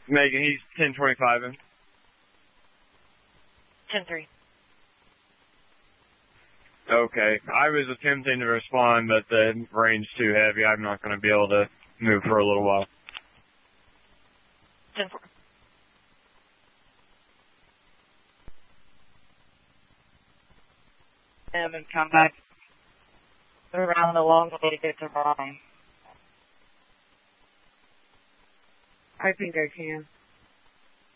Megan, he's 1025 in. 10-3. Okay. I was attempting to respond, but the rain's too heavy. I'm not going to be able to move for a little while. 10-4. And come back around the long way to get to Raleigh. I think I can.